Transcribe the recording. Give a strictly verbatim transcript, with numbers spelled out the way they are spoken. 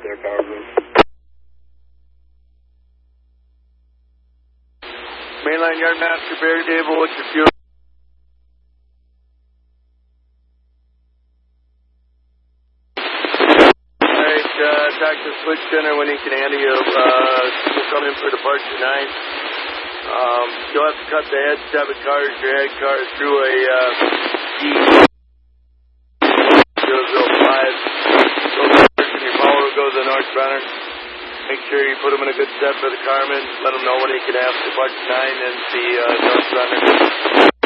their power room. Mainline Yardmaster Barry Dable, what's your fuel? Alright, uh, talk to Switch Center when he can handle you. Uh, we'll come in for departure nine. Um, you'll have to cut the head seven cars, your head car through a uh, D zero zero five. So when your follower goes to the North Runner, make sure you put him in a good step for the Carmen. Let him know when he can have departure nine and the uh, North Runner.